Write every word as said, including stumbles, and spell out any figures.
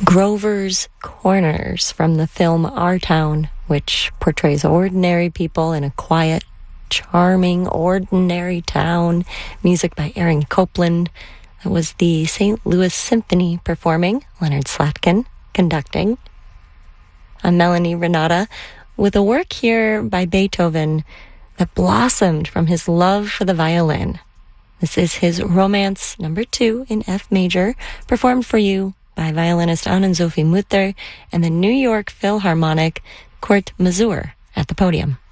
Grover's Corners from the film Our Town, which portrays ordinary people in a quiet, charming, ordinary town. Music by Aaron Copland. That was the Saint Louis Symphony performing, Leonard Slatkin conducting. I'm Melanie Renata with a work here by Beethoven that blossomed from his love for the violin. This is his Romance number two in F major, performed for you by violinist Anne-Sophie Mutter and the New York Philharmonic Kurt Masur at the podium.